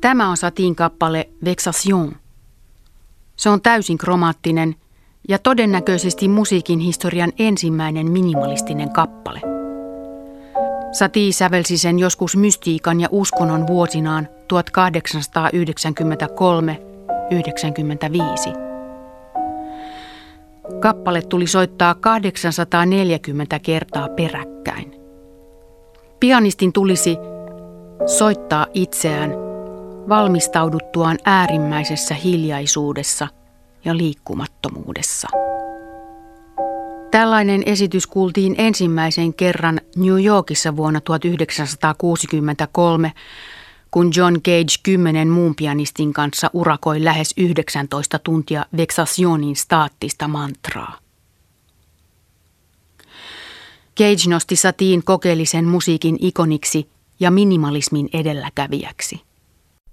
Tämä on Satien kappale Vexation. Se on täysin kromaattinen ja todennäköisesti musiikin historian ensimmäinen minimalistinen kappale. Satie sävelsi sen joskus mystiikan ja uskonnon vuosinaan 1893-95. Kappale tuli soittaa 840 kertaa peräkkäin. Pianistin tulisi soittaa itseään valmistauduttuaan äärimmäisessä hiljaisuudessa ja liikkumattomuudessa. Tällainen esitys kuultiin ensimmäisen kerran New Yorkissa vuonna 1963, kun John Cage 10 muun pianistin kanssa urakoi lähes 19 tuntia Vexationin staattista mantraa. Cage nosti Satien kokeellisen musiikin ikoniksi ja minimalismin edelläkävijäksi.